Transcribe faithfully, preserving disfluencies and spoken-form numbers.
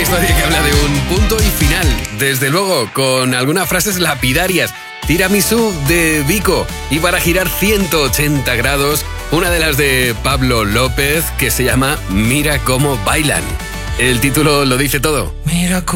historia que habla de un punto y final, desde luego, con algunas frases lapidarias. Tiramisú de Vico, y para girar ciento ochenta grados, una de las de Pablo López, que se llama Mira cómo bailan. El título lo dice todo. Mira cómo